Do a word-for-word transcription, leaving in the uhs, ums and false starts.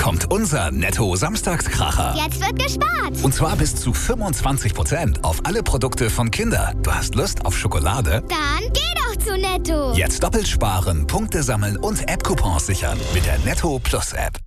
kommt unser Netto-Samstagskracher. Jetzt wird gespart. Und zwar bis zu fünfundzwanzig Prozent auf alle Produkte von Kinder. Du hast Lust auf Schokolade? Dann geh doch zu Netto. Jetzt doppelt sparen, Punkte sammeln und App-Coupons sichern mit der Netto Plus App.